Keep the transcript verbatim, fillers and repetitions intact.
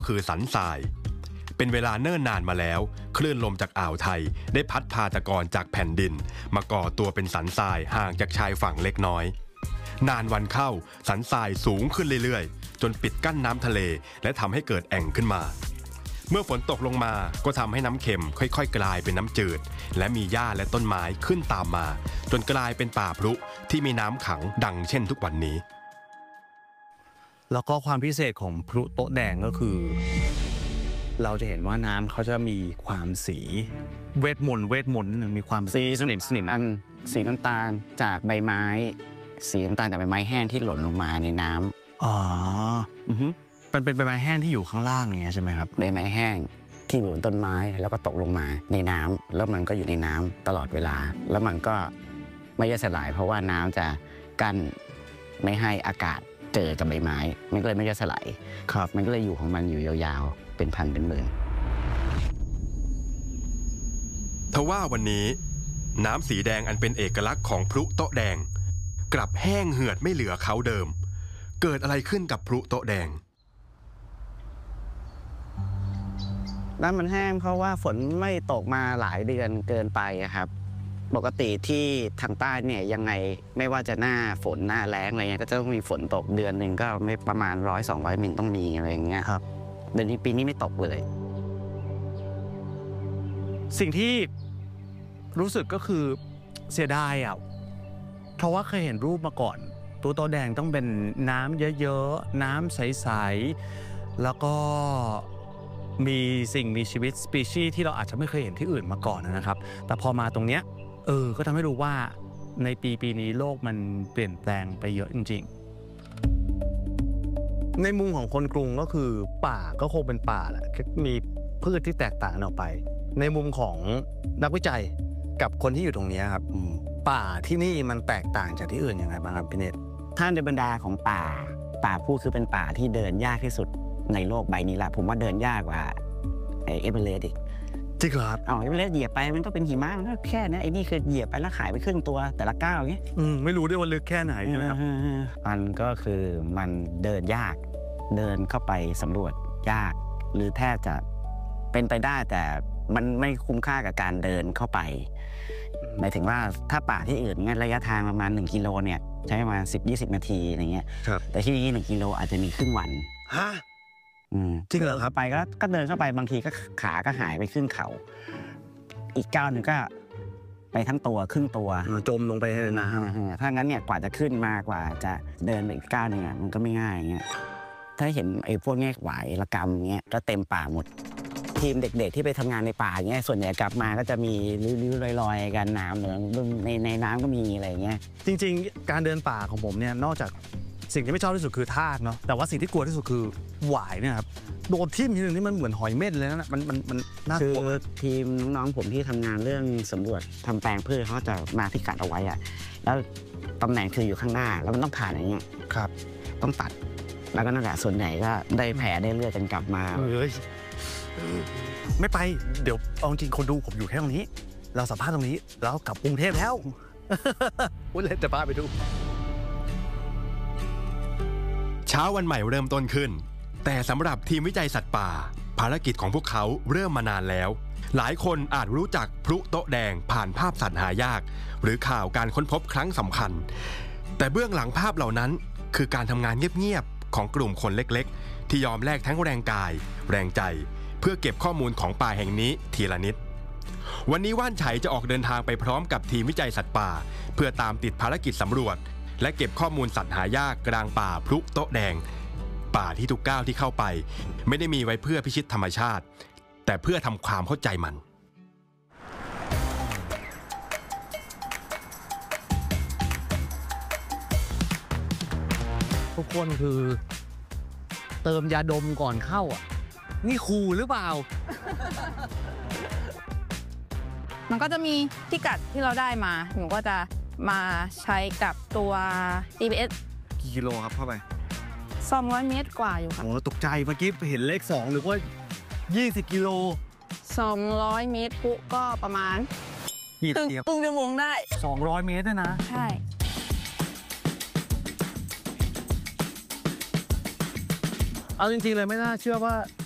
คือสันทรายเป็นเวลาเนิ่นนานมาแล้วคลื่นลมจากอ่าวไทยได้พัดพาตะกอนจากแผ่นดินมาก่อตัวเป็นสันทรายห่างจากชายฝั่งเล็กน้อยนานวันเข้าสันทรายสูงขึ้นเรื่อยๆจนปิดกั้นน้ำทะเลและทำให้เกิดแอ่งขึ้นมาเมื่อฝนตกลงมาก็ทำให้น้ำเค็มค่อยๆกลายเป็นน้ำจืดและมีหญ้าและต้นไม้ขึ้นตามมาจนกลายเป็นป่าพรุที่มีน้ำขังดังเช่นทุกวันนี้แล้วก็ความพิเศษของพลุโต๊ะแดงก็คือเราจะเห็นว่าน้ำเขาจะมีความสีเวทมนต์เวทมนต์นึงมีความสีสนิมสนิมอันสีน้ำตาลจากใบไม้สีน้ำตาลจากใบไม้แห้งที่หล่นลงมาในน้ำอ๋ออือฮึมันเป็นใบไม้แห้งที่อยู่ข้างล่างอย่างเงี้ยใช่ไหมครับใบไม้แห้งที่อยู่บนต้นไม้แล้วก็ตกลงมาในน้ำแล้วมันก็อยู่ในน้ำตลอดเวลาแล้วมันก็ไม่ย่อยสลายเพราะว่าน้ำจะกั้นไม่ให้อากาศเจอกับใบไม้มันก็เลยไม่ย่อยสลายครับมันก็เลยอยู่ของมันอยู่ยาวๆเป็นพันเป็นหมื่นทว่าวันนี้น้ำสีแดงอันเป็นเอกลักษณ์ของพลุโต๊ะแดงกลับแห้งเหือดไม่เหลือเขาเดิมเกิดอะไรขึ้นกับพลุโต๊ะแดงน้ำมันแห้งเพราะว่าฝนไม่ตกมาหลายเดือนเกินไปครับปกติที่ทางใต้เนี่ยยังไงไม่ว่าจะหน้าฝนหน้าแล้งอะไรเงี้ยก็จะต้องมีฝนตกเดือนหนึ่งก็ไม่ประมาณร้อยสองร้อยมิลต้องมีอะไรอย่างเงี้ยครับเดือนนี้ปีนี้ไม่ตกเลยสิ่งที่รู้สึกก็คือเสียดายอ่ะเพราะว่าเคยเห็นรูปมาก่อนตัวโต๊ะแดงต้องเป็นน้ำเยอะๆน้ำใสๆแล้วก็มีสิ่งมีชีวิตสปีชีส์ที่เราอาจจะไม่เคยเห็นที่อื่นมาก่อนนะครับแต่พอมาตรงเนี้ยเออก็ทำให้รู้ว่าในปีปีนี้โลกมันเปลี่ยนแปลงไปเยอะจริงๆในมุมของคนกรุงก็คือป่าก็คงเป็นป่าแหละมีพืชที่แตกต่างออกไปในมุมของนักวิจัยกับคนที่อยู่ตรงนี้ครับป่าที่นี่มันแตกต่างจากที่อื่นยังไงบ้างครับพี่เนตถ้าในบรรดาของป่าป่าพูดคือเป็นป่าที่เดินยากที่สุดในโลกใบนี้แหละผมว่าเดินยากกว่าไอเอเวอเรสต์อีกจริงเหรอครับอ๋อเอเวอเรสต์เหยียบไปมันก็เป็นหิมะมันก็แค่นี้ไอ้นี่คือเหยียบไปแล้วหายไปครึ่งตัวแต่ละก้าวอย่างเงี้ยอืมไม่รู้ด้วยว่าลึกแค่ไหนใช่ไหมครับมันก็คือมันเดินยากเดินเข้าไปสำรวจยากหรือแทบจะเป็นไปได้แต่มันไม่คุ้มค่ากับการเดินเข้าไปหมายถึงว่าถ้าป่าที่อื่นเงี้ยระยะทางประมาณหนึ่งกิโลเนี่ยใช้ประมาณสิบยี่สิบนาทีอะไรเงี้ยแต่ที่นี่หนึ่งกิโลอาจจะมีครึ่งวันฮะจริงเหรอครับไปก็ก็เดินเข้าไปบางทีก็ขาก็หายไปครึ่งเขาอีกก้าวหนึ่งก็ไปทั้งตัวครึ่งตัวจมลงไปเลยนะถ้างั้นเนี่ยกว่าจะขึ้นมากว่าจะเดินไปอีกก้าวหนึ่งอ่ะมันก็ไม่ง่ายเงี้ยถ้าเห็นไอ้พวกเงี้ยหวายระกำเงี้ยก็เต็มป่าหมดทีมเด็กๆที่ไปทำงานในป่าเงี้ยส่วนใหญ่กลับมาก็จะมีริ้วๆลอยๆกันน้ำเหลืองในในน้ำก็มีอะไรเงี้ยจริงๆการเดินป่าของผมเนี่ยนอกจากสิ่งที่ไม่ชอบที่สุดคือทากเนาะแต่ว่าสิ่งที่กลัวที่สุดคือหวายเนี่ยครับโดนทิ่มทีนึงนี่มันเหมือนหอยเม่นเลยนะมันมันมันน่ากลัวคือทีมน้องๆผมที่ทำงานเรื่องสำรวจทำแปลงพืชเขาจะมาพิกัดเอาไว้อะแล้วตำแหน่งคืออยู่ข้างหน้าแล้วมันต้องผ่านอย่างเงี้ยครับต้องตัดแล้วก็นั่นแหละส่วนใหญ่ก็ได้แผลได้เลือดกันกลับมาเฮ้ยไม่ไปเดี๋ยวเอาจริงคนดูผมอยู่แค่ตรงนี้เราสัมภาษณ์ตรงนี้แล้วกลับกรุงเทพแล้วอุ้ยเลยจะพาไปดูเช้าวันใหม่เริ่มต้นขึ้นแต่สำหรับทีมวิจัยสัตว์ป่าภารกิจของพวกเขาเริ่มมานานแล้วหลายคนอาจรู้จักพลุโต๊ะแดงผ่านภาพสัตว์หายากหรือข่าวการค้นพบครั้งสำคัญแต่เบื้องหลังภาพเหล่านั้นคือการทำงานเงียบๆของกลุ่มคนเล็กๆที่ยอมแลกทั้งแรงกายแรงใจเพื่อเก็บข้อมูลของป่าแห่งนี้ทีละนิดวันนี้ว่านไฉจะออกเดินทางไปพร้อมกับทีมวิจัยสัตว์ป่าเพื่อตามติดภารกิจสำรวจและเก็บข้อมูลสัตว์หายากกลางป่าพลุโต๊ะแดงป่าที่ทุกก้าวที่เข้าไปไม่ได้มีไว้เพื่อพิชิตธรรมชาติแต่เพื่อทำความเข้าใจมันทุกคนคือเติมยาดมก่อนเข้าอ่ะนี่ขู่หรือเปล่ามันก็จะมีพิกัดที่เราได้มาหนูก็จะมาใช้กับตัว จี พี เอสกี่กิโลครับเข้าไปสองร้อยเมตรกว่าอยู่ค่ะโอ้ตกใจเมื่อกี้เห็นเลขสองหรือว่ายี่สิบกิโลสองร้อยเมตรปุ๊ก็ประมาณตึ้งตึ้งชั่วโมงได้สองร้อยเมตรนะใช่เอาจริงๆเลยไม่น่าเชื่อว่า